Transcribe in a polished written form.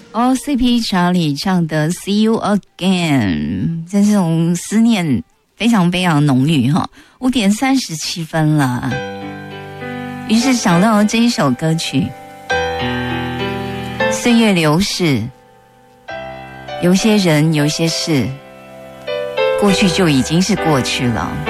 哦 ，CP 查理唱的《See You Again》，这种思念非常非常浓郁哈。5:37了，于是想到了这一首歌曲。岁月流逝，有些人，有些事，过去就已经是过去了。